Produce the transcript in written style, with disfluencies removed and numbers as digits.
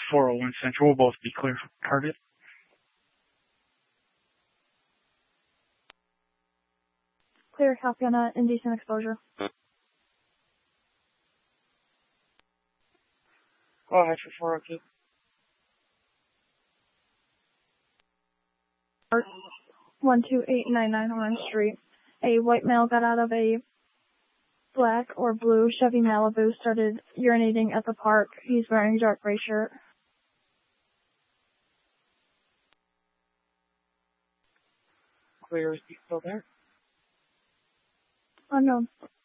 401 Central will both be clear for target. Clear, copy on indecent exposure. Go ahead for 402. 12899 Orange Street. A white male got out of a black or blue Chevy Malibu, started urinating at the park. He's wearing a dark gray shirt. Clear, is he still there? Unknown.